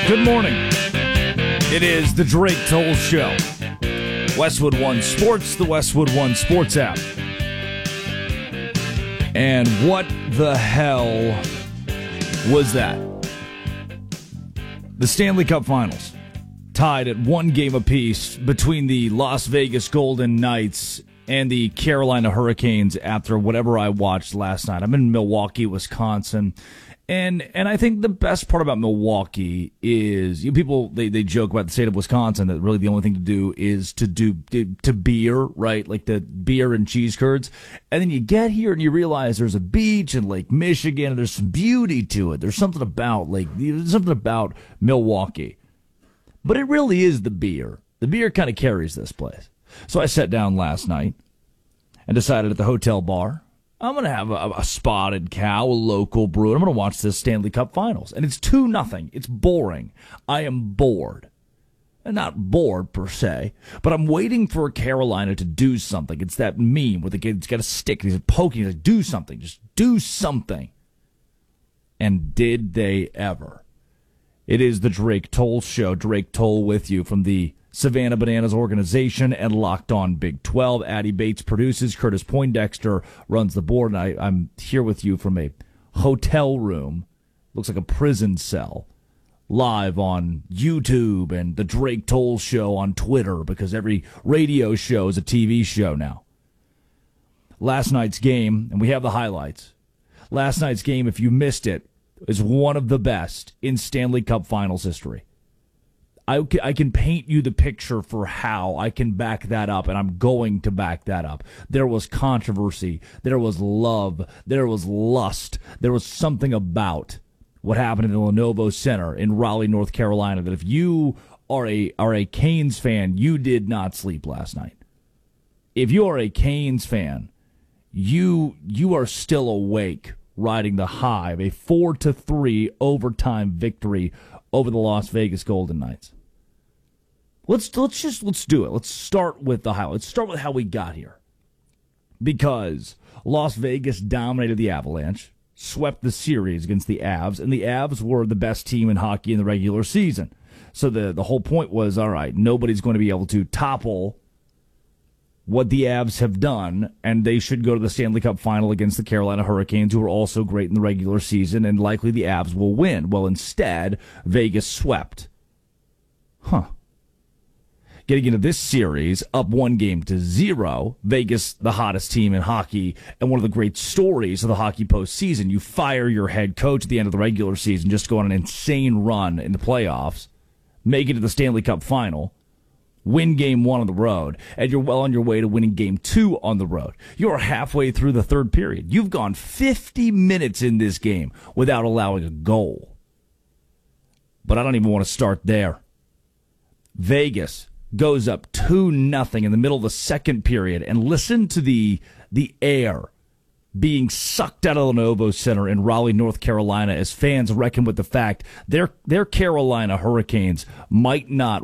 Good morning. It is the Drake Toll Show. Westwood One Sports, the Westwood One Sports app. And what the hell was that? The Stanley Cup Finals, tied at one game apiece between the Las Vegas Golden Knights and the Carolina Hurricanes after whatever I watched last night. I'm in Milwaukee, Wisconsin. And I think the best part about Milwaukee is people they joke about the state of Wisconsin that really the only thing to do is to beer, right? Like the beer and cheese curds. And then you get here and you realize there's a beach in Lake Michigan and there's some beauty to it. There's something about Milwaukee. But it really is the beer. The beer kind of carries this place. So I sat down last night and decided at the hotel bar, I'm going to have a Spotted Cow, a local brew, and I'm going to watch this Stanley Cup Finals. And it's 2-0. It's boring. I am bored. And not bored, per se, but I'm waiting for Carolina to do something. It's that meme where the kid's got a stick, and he's poking, he's like, do something. Just do something. And did they ever? It is the Drake Toll Show. Drake Toll with you from the Savannah Bananas organization and Locked On Big 12. Addie Bates produces. Curtis Poindexter runs the board. And I'm here with you from a hotel room. Looks like a prison cell. Live on YouTube and the Drake Toll Show on Twitter because every radio show is a TV show now. Last night's game, and we have the highlights. Last night's game, if you missed it, is one of the best in Stanley Cup Finals history. I can paint you the picture for how I can back that up, and I'm going to back that up. There was controversy. There was love. There was lust. There was something about what happened in the Lenovo Center in Raleigh, North Carolina, that if you are a Canes fan, you did not sleep last night. If you are a Canes fan, you are still awake riding the high of a 4-3 overtime victory over the Las Vegas Golden Knights. Let's do it. Let's start with the highlights. Let's start with how we got here. Because Las Vegas dominated the Avalanche, swept the series against the Avs, and the Avs were the best team in hockey in the regular season. So the whole point was, all right, nobody's going to be able to topple what the Avs have done, and they should go to the Stanley Cup Final against the Carolina Hurricanes, who are also great in the regular season, and likely the Avs will win. Well, instead, Vegas swept. Getting into this series, up 1-0, Vegas, the hottest team in hockey, and one of the great stories of the hockey postseason. You fire your head coach at the end of the regular season, just go on an insane run in the playoffs, make it to the Stanley Cup Final, win Game 1 on the road, and you're well on your way to winning Game 2 on the road. You're halfway through the third period. You've gone 50 minutes in this game without allowing a goal. But I don't even want to start there. Vegas goes up 2-0 in the middle of the second period, and listen to the air being sucked out of the Lenovo Center in Raleigh, North Carolina, as fans reckon with the fact their Carolina Hurricanes might not